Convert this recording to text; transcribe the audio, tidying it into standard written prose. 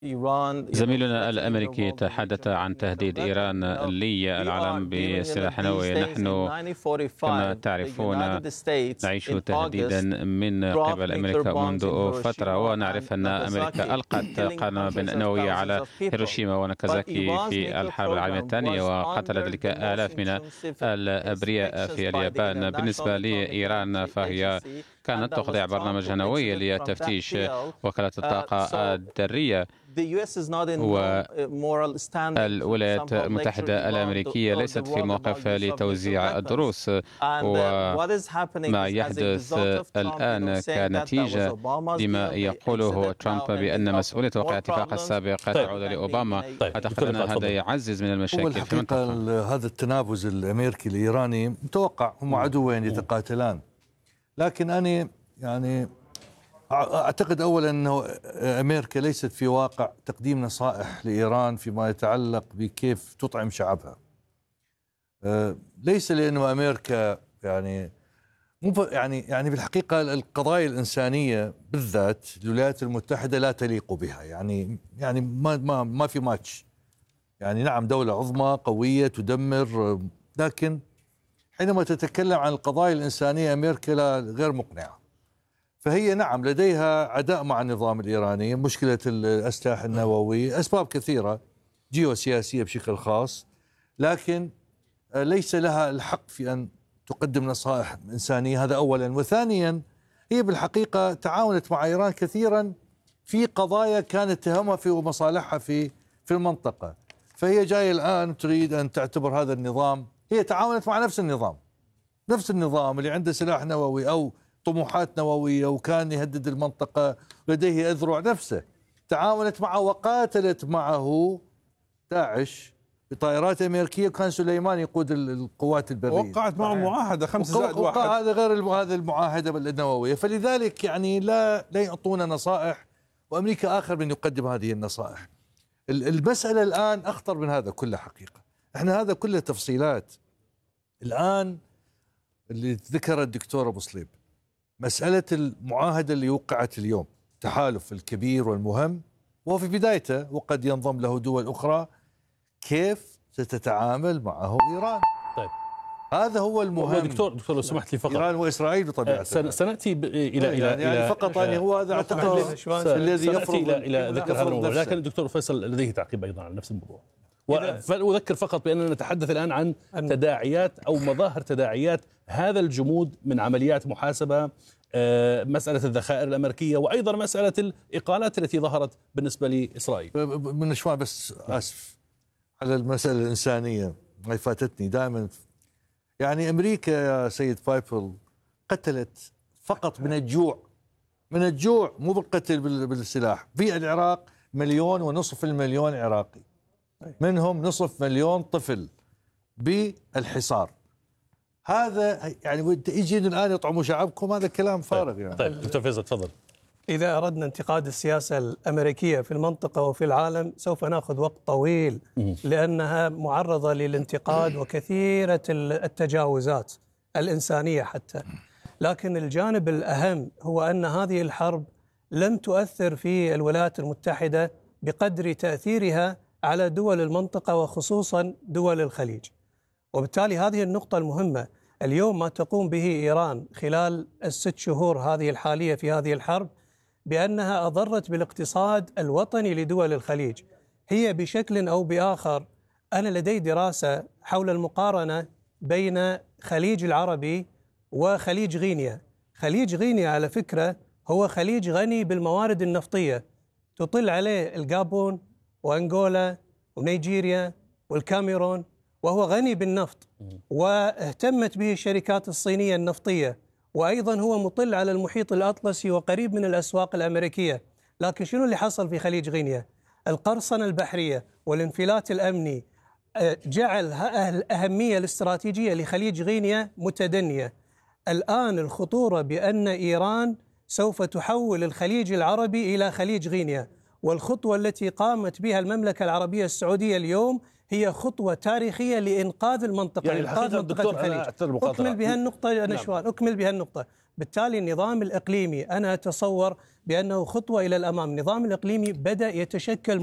زميلنا الأمريكي تحدث عن تهديد إيران للعالم بسلاح نووي. نحن كما تعرفون نعيش تهديدا من قبل أمريكا منذ فترة، ونعرف أن أمريكا ألقت قنابل نووية على هيروشيما وناكازاكي في الحرب العالمية الثانية، وقتل ذلك آلاف من الأبرياء في اليابان. بالنسبة لإيران فهي كانت تخضع برنامج نووي لتفتيش وكالة الطاقة الذرية، والولايات المتحدة الأمريكية ليست في موقف لتوزيع الدروس. وما يحدث الآن كنتيجة لما يقوله ترامب بأن مسؤولية توقيع الاتفاق السابق تعود لأوباما، أعتقد أن هذا يعزز من المشاكل في المنطقة. هذا التنابز الأمريكي الإيراني متوقع، هم عدوين يتقاتلان، لكن أنا يعني أعتقد أولا أنه أمريكا ليست في واقع تقديم نصائح لإيران فيما يتعلق بكيف تطعم شعبها. ليس لأنه أمريكا يعني يعني بالحقيقة القضايا الإنسانية بالذات الولايات المتحدة لا تليق بها، يعني ما في ماتش. يعني نعم دولة عظمى قوية تدمر، لكن حينما تتكلم عن القضايا الإنسانية أمريكا غير مقنعة. فهي نعم لديها عداء مع النظام الإيراني، مشكلة الأسلحة النووية، أسباب كثيرة جيوسياسية بشكل خاص، لكن ليس لها الحق في أن تقدم نصائح إنسانية. هذا أولا. وثانيا هي بالحقيقة تعاونت مع إيران كثيرا في قضايا كانت تهمها في مصالحها في المنطقة، فهي جاية الآن تريد أن تعتبر هذا النظام، هي تعاونت مع نفس النظام اللي عنده سلاح نووي أو طموحات نووية وكان يهدد المنطقة، لديه أذرع نفسه، تعاونت معه وقاتلت معه داعش بطائرات أمريكية، وكان سليمان يقود القوات البرية، وقعت معه معاهدة 5+1. هذا غير هذه المعاهدة النووية. فلذلك يعني لا يعطونا نصائح، وأمريكا آخر من يقدم هذه النصائح. المسألة الآن أخطر من هذا كله حقيقة. احنا هذا كله تفصيلات. الآن اللي ذكر الدكتور أبو صليب مسألة المعاهدة اللي وقعت اليوم، التحالف الكبير والمهم وهو في بدايته وقد ينضم له دول أخرى، كيف ستتعامل معه إيران؟ طيب هذا هو المهم. دكتور لو سمحت لي فقط، إيران وإسرائيل بطبيعة سنأتي إلى فقط هو هذا أعتقد الذي يفرض إلى ذكر هذا الموضوع، لكن الدكتور فيصل لديه تعقيب أيضا على نفس الموضوع. وأذكر فقط بأننا نتحدث الآن عن تداعيات أو مظاهر تداعيات هذا الجمود من عمليات محاسبة، مسألة الذخائر الأمريكية، وأيضا مسألة الإقالات التي ظهرت بالنسبة لإسرائيل. من شوي بس آسف على المسألة الإنسانية ما فاتتني دائما. يعني أمريكا يا سيد بايبل قتلت فقط من الجوع مو بالقتل بالسلاح. في العراق 1.5 مليون عراقي، منهم 500,000 طفل بالحصار. هذا يعني يجين الآن يطعموا شعبكم، هذا كلام فارغ يعني. طيب دكتور فيصل تفضل. إذا أردنا انتقاد السياسة الأمريكية في المنطقة وفي العالم سوف نأخذ وقت طويل، لأنها معرضة للانتقاد وكثيرة التجاوزات الإنسانية حتى. لكن الجانب الأهم هو أن هذه الحرب لم تؤثر في الولايات المتحدة بقدر تأثيرها على دول المنطقة وخصوصا دول الخليج. وبالتالي هذه النقطة المهمة. اليوم ما تقوم به إيران خلال ال6 شهور هذه الحالية في هذه الحرب بأنها أضرت بالاقتصاد الوطني لدول الخليج. هي بشكل أو بآخر، أنا لدي دراسة حول المقارنة بين خليج العربي وخليج غينيا. خليج غينيا على فكرة هو خليج غني بالموارد النفطية، تطل عليه الغابون وأنغولا ونيجيريا والكاميرون، وهو غني بالنفط واهتمت به الشركات الصينية النفطية، وأيضا هو مطل على المحيط الأطلسي وقريب من الأسواق الأمريكية. لكن شنو اللي حصل في خليج غينيا؟ القرصنة البحرية والانفلات الأمني جعل الأهمية الاستراتيجية لخليج غينيا متدنية. الآن الخطورة بأن إيران سوف تحول الخليج العربي إلى خليج غينيا، والخطوة التي قامت بها المملكة العربية السعودية اليوم هي خطوة تاريخية لإنقاذ المنطقة، يعني إنقاذ منطقة الخليج. أكمل بها النقطة نشوان، أكمل بها النقطة. بالتالي النظام الإقليمي أنا أتصور بأنه خطوة إلى الأمام. النظام الإقليمي بدأ يتشكل